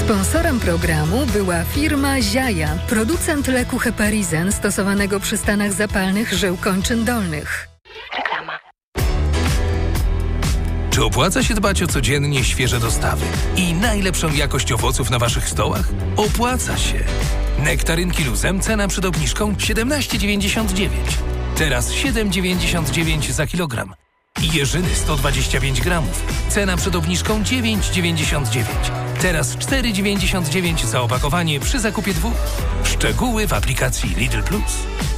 Sponsorem programu była firma Ziaja, producent leku Heparizen stosowanego przy stanach zapalnych żył kończyn dolnych. Reklama. Czy opłaca się dbać o codziennie świeże dostawy i najlepszą jakość owoców na waszych stołach? Opłaca się. Nektarynki Luzem cena przed obniżką 17,99. Teraz 7,99 za kilogram. I jeżyny 125 gramów. Cena przed obniżką 9,99. Teraz 4,99 za opakowanie przy zakupie 2. Szczegóły w aplikacji Lidl Plus.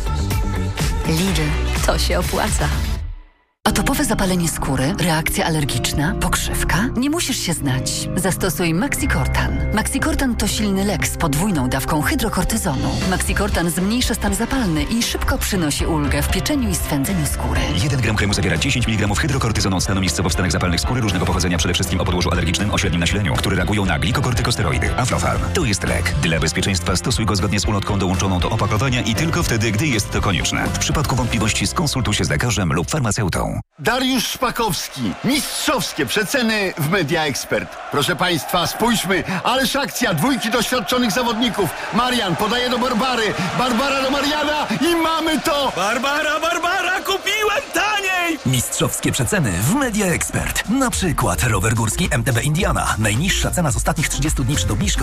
Lidl, to się opłaca. Atopowe zapalenie skóry, reakcja alergiczna, pokrzywka? Nie musisz się znać. Zastosuj Maxicortan. Maxicortan to silny lek z podwójną dawką hydrokortyzonu. Maxicortan zmniejsza stan zapalny i szybko przynosi ulgę w pieczeniu i swędzeniu skóry. 1 gram kremu zawiera 10 mg hydrokortyzonu od stanu miejscowo w stanach zapalnych skóry różnego pochodzenia, przede wszystkim o podłożu alergicznym o średnim nasileniu, które reagują na glikokortykosteroidy. Aflofarm to jest lek. Dla bezpieczeństwa stosuj go zgodnie z ulotką dołączoną do opakowania i tylko wtedy, gdy jest to konieczne. W przypadku wątpliwości skonsultuj się z lekarzem lub farmaceutą. Dariusz Szpakowski. Mistrzowskie przeceny w Media Expert. Proszę Państwa, spójrzmy. Ależ akcja. 2 doświadczonych zawodników. Marian podaje do Barbary. Barbara do Mariana i mamy to! Barbara, kupiłem taniej! Mistrzowskie przeceny w Media Expert. Na przykład rower górski MTB Indiana. Najniższa cena z ostatnich 30 dni przed obniżką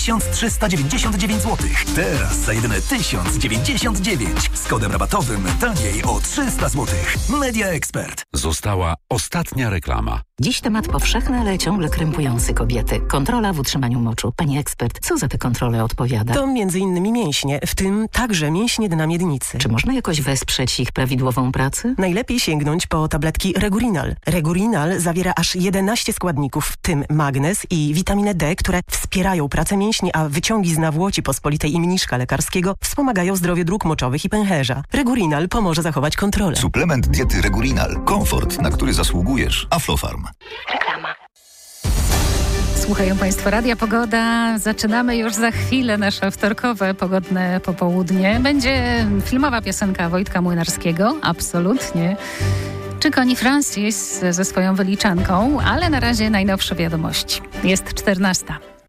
1399 zł. Teraz za jedyne 1099. Z kodem rabatowym taniej o 300 zł. Media Expert. Została ostatnia reklama. Dziś temat powszechny, ale ciągle krępujący kobiety. Kontrola w utrzymaniu moczu. Pani ekspert, co za te kontrole odpowiada? To m.in. mięśnie, w tym także mięśnie dna miednicy. Czy można jakoś wesprzeć ich prawidłową pracę? Najlepiej sięgnąć po tabletki Regurinal. Regurinal zawiera aż 11 składników, w tym magnez i witaminę D, które wspierają pracę mięśni, a wyciągi z nawłoci pospolitej i mniszka lekarskiego wspomagają zdrowie dróg moczowych i pęcherza. Regurinal pomoże zachować kontrolę. Suplement diety Regurinal. Komfort, na który zasługujesz. Aflofarm. Reklama. Słuchają Państwo Radia Pogoda. Zaczynamy już za chwilę nasze wtorkowe pogodne popołudnie. Będzie filmowa piosenka Wojtka Młynarskiego, absolutnie. Czy Connie Francis ze swoją wyliczanką, ale na razie najnowsze wiadomości. Jest 14.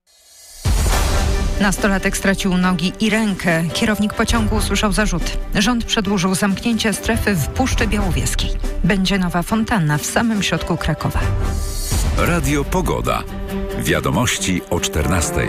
Nastolatek stracił nogi i rękę. Kierownik pociągu usłyszał zarzuty. Rząd przedłużył zamknięcie strefy w Puszczy Białowieskiej. Będzie nowa fontanna w samym środku Krakowa. Radio Pogoda. Wiadomości o 14:00.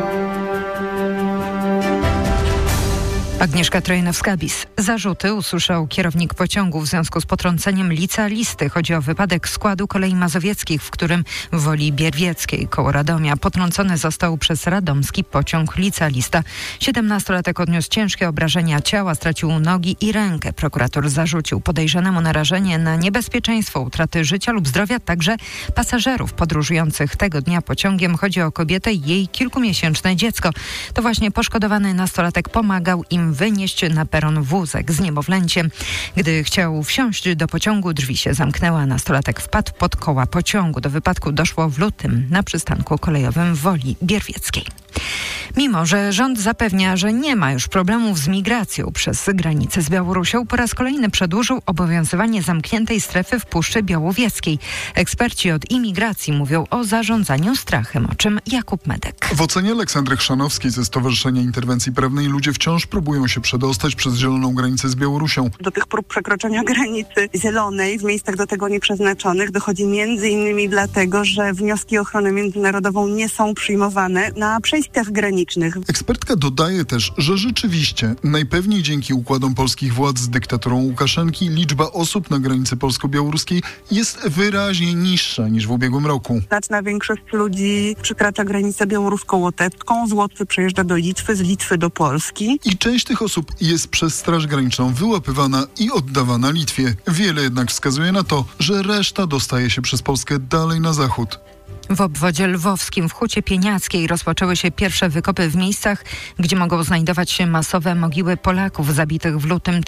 Agnieszka Trojanowska-Bis. Zarzuty usłyszał kierownik pociągu w związku z potrąceniem licealisty. Chodzi o wypadek składu kolei mazowieckich, w którym w Woli Bierwieckiej koło Radomia potrącony został przez radomski pociąg licealista. 17-latek odniósł ciężkie obrażenia ciała, stracił nogi i rękę. Prokurator zarzucił podejrzanemu narażenie na niebezpieczeństwo utraty życia lub zdrowia także pasażerów podróżujących tego dnia pociągiem. Chodzi o kobietę i jej kilkumiesięczne dziecko. To właśnie poszkodowany nastolatek pomagał im wynieść na peron wózek z niemowlęciem. Gdy chciał wsiąść do pociągu, drzwi się zamknęły, a nastolatek wpadł pod koła pociągu. Do wypadku doszło w lutym na przystanku kolejowym w Woli Bierwieckiej. Mimo że rząd zapewnia, że nie ma już problemów z migracją przez granicę z Białorusią, po raz kolejny przedłużył obowiązywanie zamkniętej strefy w Puszczy Białowieskiej. Eksperci od imigracji mówią o zarządzaniu strachem, o czym Jakub Medek. W ocenie Aleksandry Chrzanowskiej ze Stowarzyszenia Interwencji Prawnej ludzie wciąż próbują się przedostać przez zieloną granicę z Białorusią. Do tych prób przekroczenia granicy zielonej w miejscach do tego nieprzeznaczonych dochodzi m.in. dlatego, że wnioski o ochronę międzynarodową nie są przyjmowane na przejściach granicznych. Ekspertka dodaje też, że rzeczywiście najpewniej dzięki układom polskich władz z dyktaturą Łukaszenki liczba osób na granicy polsko-białoruskiej jest wyraźnie niższa niż w ubiegłym roku. Znaczna większość ludzi przekracza granicę białorusko-łotewską, z Łotwy przejeżdża do Litwy, z Litwy do Polski. I część tych osób jest przez Straż Graniczną wyłapywana i oddawana Litwie. Wiele jednak wskazuje na to, że reszta dostaje się przez Polskę dalej na zachód. W obwodzie lwowskim w Hucie Pieniackiej rozpoczęły się pierwsze wykopy w miejscach, gdzie mogą znajdować się masowe mogiły Polaków zabitych w lutym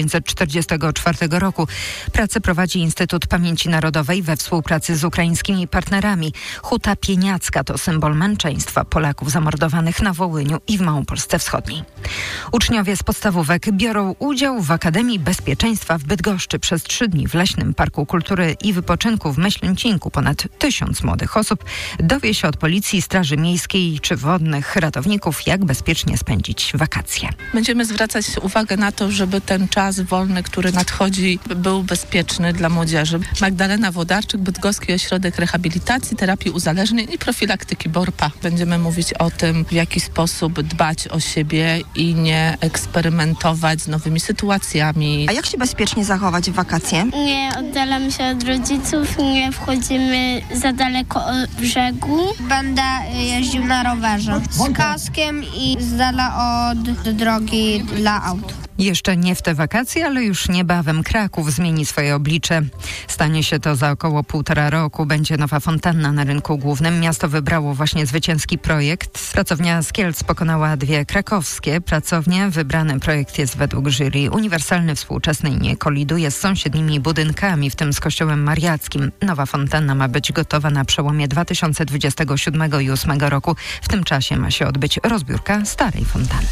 1944 roku. Pracę prowadzi Instytut Pamięci Narodowej we współpracy z ukraińskimi partnerami. Huta Pieniacka to symbol męczeństwa Polaków zamordowanych na Wołyniu i w Małopolsce Wschodniej. Uczniowie z podstawówek biorą udział w Akademii Bezpieczeństwa w Bydgoszczy przez 3 dni w Leśnym Parku Kultury i Wypoczynku w Myślęcinku. Ponad 1000 młodych osób osób dowie się od policji, straży miejskiej czy wodnych ratowników, jak bezpiecznie spędzić wakacje. Będziemy zwracać uwagę na to, żeby ten czas wolny, który nadchodzi, był bezpieczny dla młodzieży. Magdalena Włodarczyk, Bydgoski Ośrodek Rehabilitacji, Terapii Uzależnień i Profilaktyki BORPA. Będziemy mówić o tym, w jaki sposób dbać o siebie i nie eksperymentować z nowymi sytuacjami. A jak się bezpiecznie zachować w wakacje? Nie oddalamy się od rodziców, nie wchodzimy za daleko od brzegu. Będę jeździł na rowerze z kaskiem i z dala od drogi dla aut. Jeszcze nie w te wakacje, ale już niebawem Kraków zmieni swoje oblicze. Stanie się to za około 1,5 roku. Będzie nowa fontanna na rynku głównym. Miasto wybrało właśnie zwycięski projekt. Pracownia z Kielc pokonała 2 krakowskie pracownie. Wybrany projekt jest według jury uniwersalny, współczesny i nie koliduje z sąsiednimi budynkami, w tym z kościołem mariackim. Nowa fontanna ma być gotowa na przełomie 2027 i 2028 roku. W tym czasie ma się odbyć rozbiórka starej fontanny.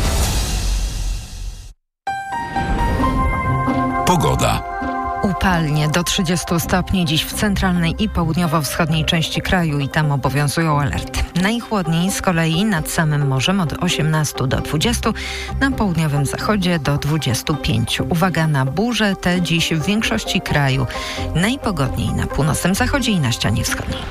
Pogoda. Upalnie do 30 stopni dziś w centralnej i południowo-wschodniej części kraju i tam obowiązują alerty. Najchłodniej z kolei nad samym morzem od 18 do 20, na południowym zachodzie do 25. Uwaga na burze te dziś w większości kraju. Najpogodniej na północnym zachodzie i na ścianie wschodniej.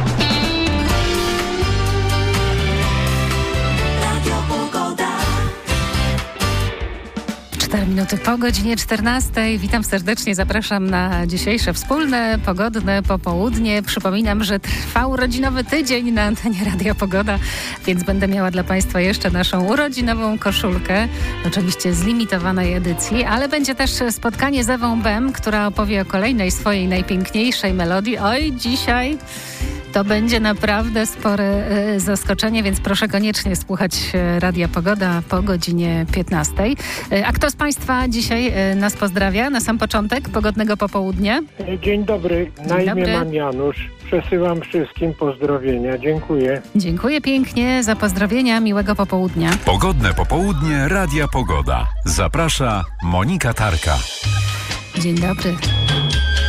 4 minuty po godzinie 14. Witam serdecznie, zapraszam na dzisiejsze wspólne, pogodne popołudnie. Przypominam, że trwa urodzinowy tydzień na antenie Radia Pogoda, więc będę miała dla Państwa jeszcze naszą urodzinową koszulkę, oczywiście z limitowanej edycji, ale będzie też spotkanie z Ewą Bem, która opowie o kolejnej swojej najpiękniejszej melodii. Oj, dzisiaj to będzie naprawdę spore zaskoczenie, więc proszę koniecznie słuchać Radia Pogoda po godzinie 15. A kto z Państwa dzisiaj nas pozdrawia na sam początek pogodnego popołudnia? Dzień dobry, na imię mam Janusz. Przesyłam wszystkim pozdrowienia. Dziękuję. Dziękuję pięknie za pozdrowienia. Miłego popołudnia. Pogodne popołudnie Radia Pogoda. Zaprasza Monika Tarka. Dzień dobry.